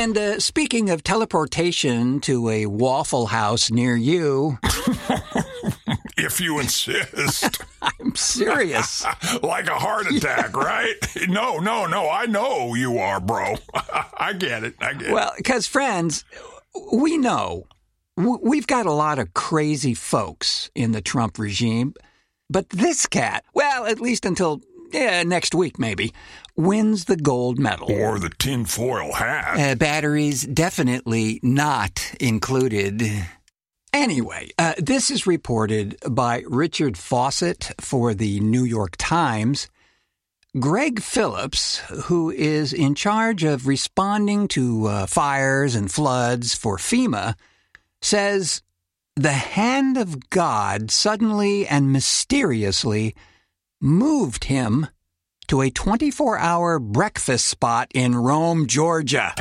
And speaking of teleportation to a Waffle House near you... If you insist. I'm serious. Like a heart attack, right? No, I know you are, bro. I get it. Well, because, friends, we know we've got a lot of crazy folks in the Trump regime, but this cat, well, at least until next week maybe, wins the gold medal. Or the tinfoil hat. Batteries definitely not included. Anyway, this is reported by Richard Fawcett for the New York Times. Greg Phillips, who is in charge of responding to fires and floods for FEMA, says the hand of God suddenly and mysteriously moved him to a 24-hour breakfast spot in Rome, Georgia.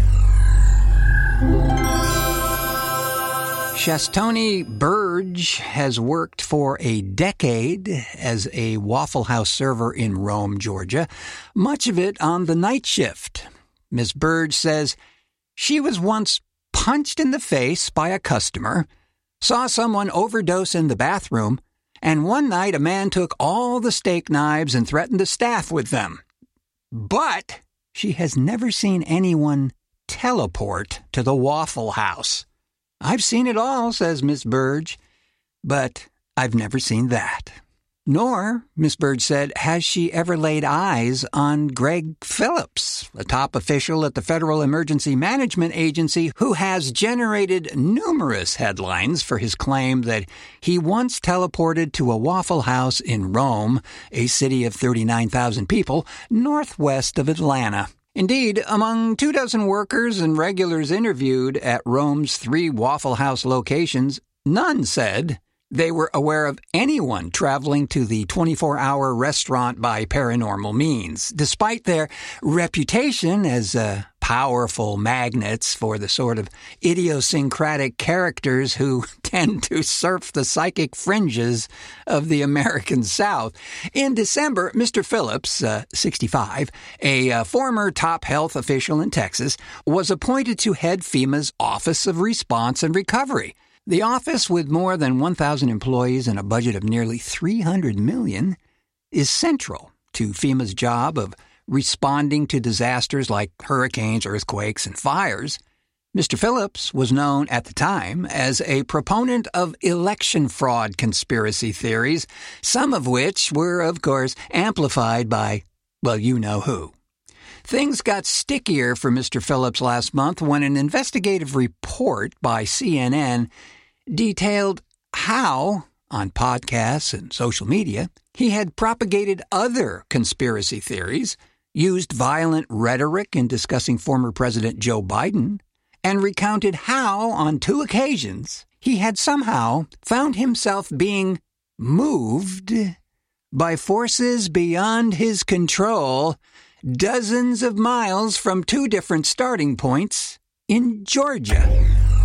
Shastoni Burge has worked for a decade as a Waffle House server in Rome, Georgia, much of it on the night shift. Ms. Burge says she was once punched in the face by a customer, saw someone overdose in the bathroom, and one night a man took all the steak knives and threatened the staff with them. But she has never seen anyone teleport to the Waffle House. I've seen it all, says Miss Burge, but I've never seen that. Nor, Miss Burge said, has she ever laid eyes on Greg Phillips, a top official at the Federal Emergency Management Agency who has generated numerous headlines for his claim that he once teleported to a Waffle House in Rome, a city of 39,000 people, northwest of Atlanta. Indeed, among 24 workers and regulars interviewed at Rome's 3 Waffle House locations, none said they were aware of anyone traveling to the 24-hour restaurant by paranormal means, despite their reputation as powerful magnets for the sort of idiosyncratic characters who tend to surf the psychic fringes of the American South. In December, Mr. Phillips, 65, a former top health official in Texas, was appointed to head FEMA's Office of Response and Recovery. The office, with more than 1,000 employees and a budget of nearly $300 million, is central to FEMA's job of responding to disasters like hurricanes, earthquakes, and fires. Mr. Phillips was known at the time as a proponent of election fraud conspiracy theories, some of which were, of course, amplified by, well, you know who. Things got stickier for Mr. Phillips last month when an investigative report by CNN detailed how, on podcasts and social media, he had propagated other conspiracy theories, used violent rhetoric in discussing former President Joe Biden, and recounted how, on 2 occasions, he had somehow found himself being moved by forces beyond his control dozens of miles from 2 different starting points in Georgia.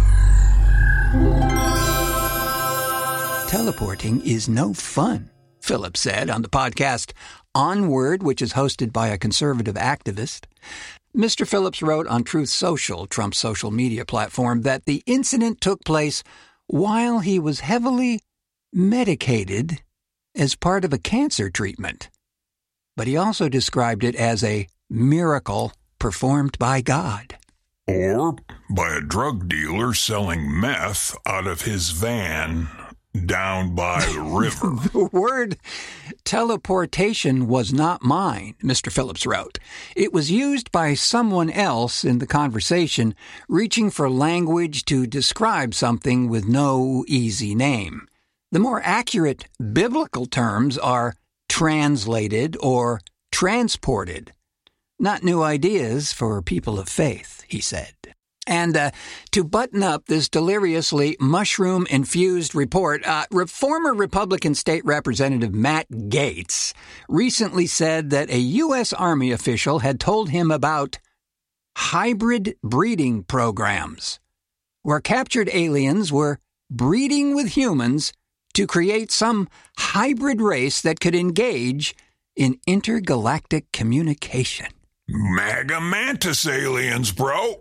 Teleporting is no fun, Phillips said on the podcast Onward, which is hosted by a conservative activist. Mr. Phillips wrote on Truth Social, Trump's social media platform, that the incident took place while he was heavily medicated as part of a cancer treatment. But he also described it as a miracle performed by God. Or by a drug dealer selling meth out of his van down by the river. The word teleportation was not mine, Mr. Phillips wrote. It was used by someone else in the conversation, reaching for language to describe something with no easy name. The more accurate biblical terms are translated or transported. Not new ideas for people of faith, he said. And to button up this deliriously mushroom-infused report, former Republican State Representative Matt Gaetz recently said that a U.S. Army official had told him about hybrid breeding programs, where captured aliens were breeding with humans to create some hybrid race that could engage in intergalactic communication. MAGA mantis aliens, bro.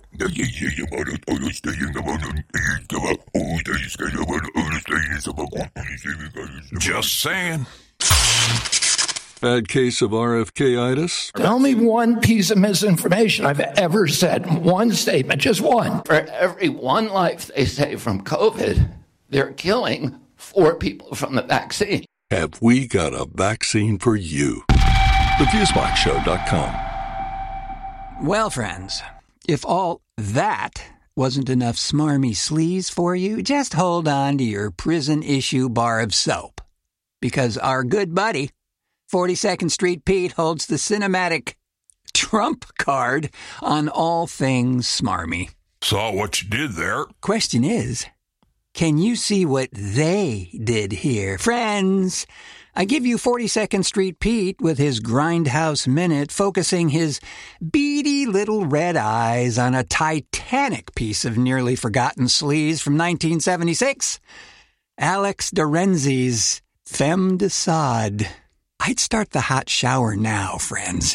Just saying. Bad case of RFK-itis? Tell me one piece of misinformation I've ever said. One statement, just one. For every one life they save from COVID, they're killing 4 people from the vaccine. Have we got a vaccine for you? TheFuseboxShow.com. Well, friends, if all that wasn't enough smarmy sleaze for you, just hold on to your prison-issue bar of soap. Because our good buddy, 42nd Street Pete, holds the cinematic trump card on all things smarmy. Saw what you did there. Question is, can you see what they did here? Friends, I give you 42nd Street Pete with his Grindhouse Minute, focusing his beady little red eyes on a titanic piece of nearly forgotten sleaze from 1976. Alex Dorenzi's Femme de Sade. I'd start the hot shower now, friends.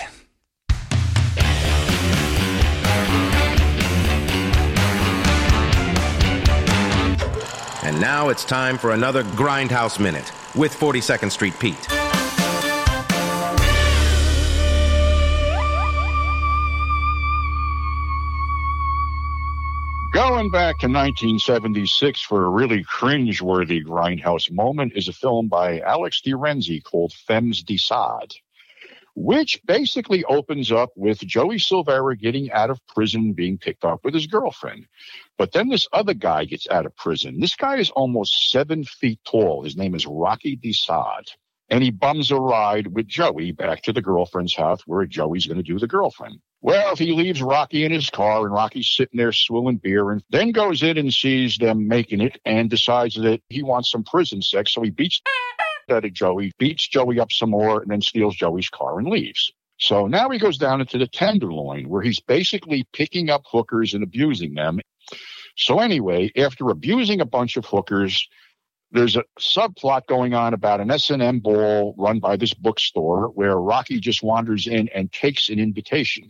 And now it's time for another Grindhouse Minute with 42nd Street Pete. Going back to 1976 for a really cringe-worthy Grindhouse moment is a film by Alex Dorenzi called Femmes de Sade, which basically opens up with Joey Silvera getting out of prison, being picked up with his girlfriend. But then this other guy gets out of prison. This guy is almost 7 feet tall. His name is Rocky de Sade. And he bums a ride with Joey back to the girlfriend's house where Joey's going to do the girlfriend. Well, he leaves Rocky in his car, and Rocky's sitting there swilling beer, and then goes in and sees them making it and decides that he wants some prison sex. So he beats Joey, beats Joey up some more, and then steals Joey's car and leaves. So now he goes down into the Tenderloin, where he's basically picking up hookers and abusing them. So anyway, after abusing a bunch of hookers, there's a subplot going on about an S&M ball run by this bookstore where Rocky just wanders in and takes an invitation.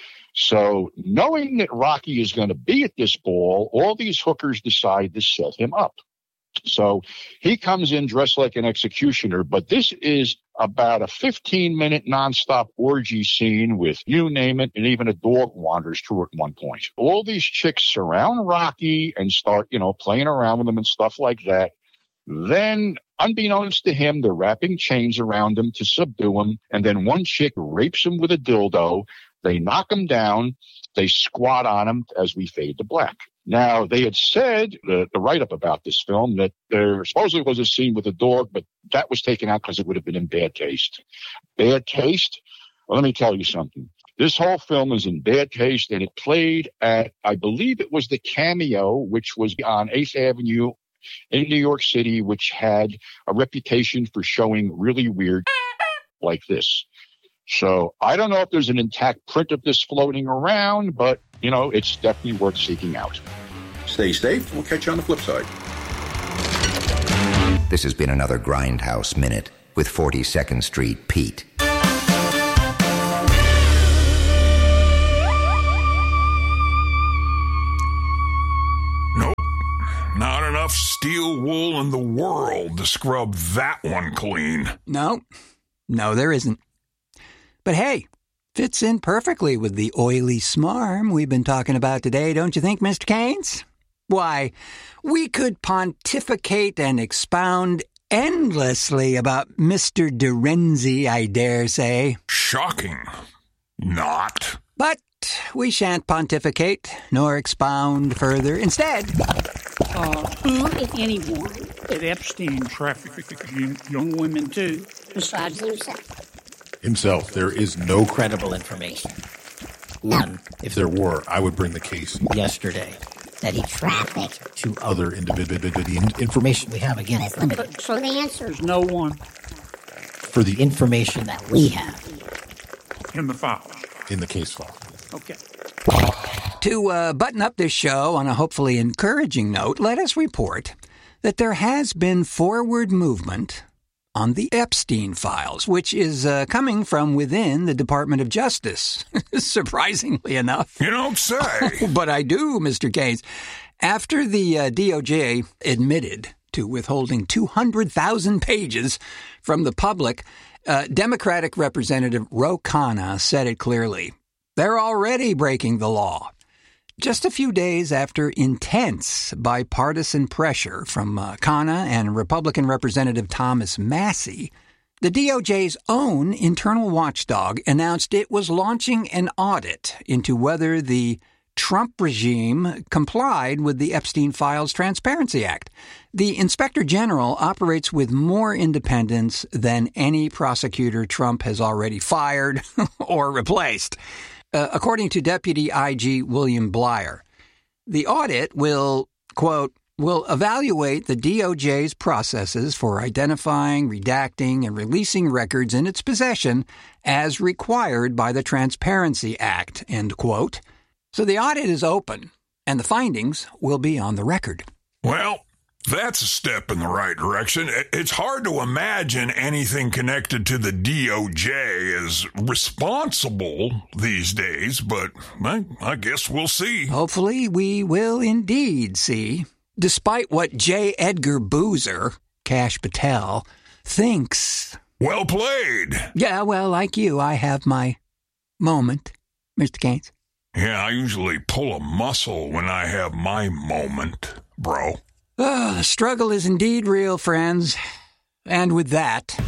So knowing that Rocky is going to be at this ball, all these hookers decide to set him up. So he comes in dressed like an executioner, but this is about a 15-minute nonstop orgy scene with you name it, and even a dog wanders through at one point. All these chicks surround Rocky and start, playing around with him and stuff like that. Then, unbeknownst to him, they're wrapping chains around him to subdue him, and then one chick rapes him with a dildo. They knock him down. They squat on him as we fade to black. Now, they had said, the write-up about this film, that there supposedly was a scene with a dog, but that was taken out because it would have been in bad taste. Bad taste? Well, let me tell you something. This whole film is in bad taste, and it played at, I believe it was the Cameo, which was on 8th Avenue in New York City, which had a reputation for showing really weird like this. So I don't know if there's an intact print of this floating around, but, it's definitely worth seeking out. Stay safe. We'll catch you on the flip side. This has been another Grindhouse Minute with 42nd Street Pete. Nope. Not enough steel wool in the world to scrub that one clean. No, there isn't. But hey, fits in perfectly with the oily smarm we've been talking about today, don't you think, Mr. Keynes? Why, we could pontificate and expound endlessly about Mr. Dorenzi, I dare say. Shocking. Not. But we shan't pontificate nor expound further. Instead, who, if anyone, at Epstein trafficked young women too, besides himself? Himself. There is no credible information. None. If there were, I would bring the case Yesterday, that he trafficked to other individuals. The information we have, again, is limited. So the answer is no one. For the information that we have in the file. In the case file. Okay. To button up this show on a hopefully encouraging note, let us report that there has been forward movement on the Epstein files, which is coming from within the Department of Justice, surprisingly enough. You don't say. But I do, Mr. Keynes. After the DOJ admitted to withholding 200,000 pages from the public, Democratic Representative Ro Khanna said it clearly. They're already breaking the law. Just a few days after intense bipartisan pressure from Khanna and Republican Representative Thomas Massie, the DOJ's own internal watchdog announced it was launching an audit into whether the Trump regime complied with the Epstein Files Transparency Act. The Inspector General operates with more independence than any prosecutor Trump has already fired or replaced. According to Deputy IG William Bleier, the audit will, quote, will evaluate the DOJ's processes for identifying, redacting, and releasing records in its possession as required by the Transparency Act, end quote. So the audit is open, and the findings will be on the record. Well, that's a step in the right direction. It's hard to imagine anything connected to the DOJ as responsible these days, but I guess we'll see. Hopefully we will indeed see. Despite what J. Edgar Boozer, Kash Patel, thinks. Well played. Yeah, well, like you, I have my moment, Mr. Keynes. Yeah, I usually pull a muscle when I have my moment, bro. The struggle is indeed real, friends. And with that,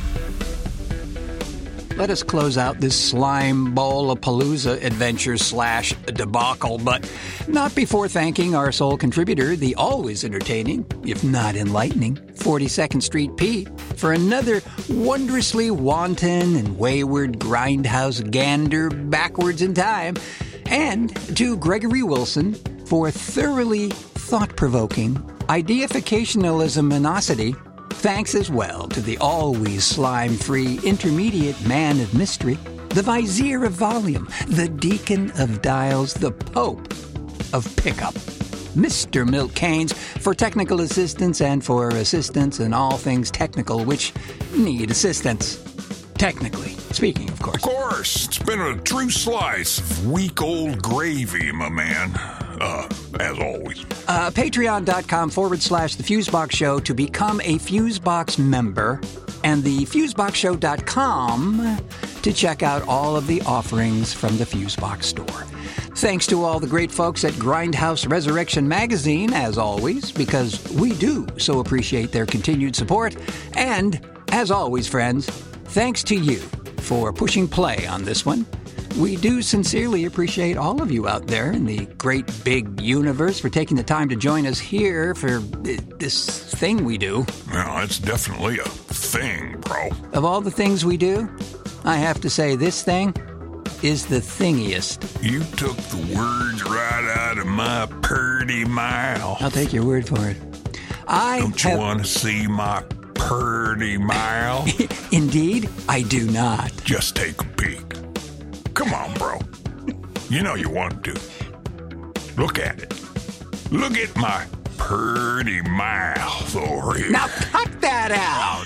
let us close out this slime bowl-a-palooza adventure / debacle, but not before thanking our sole contributor, the always entertaining, if not enlightening, 42nd Street Pete, for another wondrously wanton and wayward grindhouse gander backwards in time, and to Gregory Wilson for thoroughly thought-provoking ideificationalism-minosity. Thanks as well to the always slime-free intermediate man of mystery, the vizier of volume, the deacon of dials, the pope of pickup, Mr. Milt Keynes, for technical assistance and for assistance in all things technical which need assistance. Technically speaking, of course. Of course. It's been a true slice of week-old gravy, my man. As always. Patreon.com / The Fusebox Show to become a Fusebox member, and the FuseboxShow.com to check out all of the offerings from the Fusebox store. Thanks to all the great folks at Grindhouse Resurrection Magazine, as always, because we do so appreciate their continued support. And, as always, friends, thanks to you for pushing play on this one. We do sincerely appreciate all of you out there in the great big universe for taking the time to join us here for this thing we do. Yeah, it's definitely a thing, bro. Of all the things we do, I have to say this thing is the thingiest. You took the words right out of my purty mouth. I'll take your word for it. Don't you want to see my purty mouth? Indeed, I do not. Just take a peek. Come on, bro. You know you want to. Look at it. Look at my purty mouth over here. Now cut that out!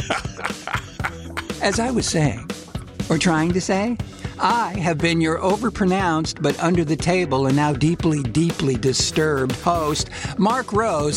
As I was saying, or trying to say, I have been your overpronounced but under the table and now deeply, deeply disturbed host, Mark Rose.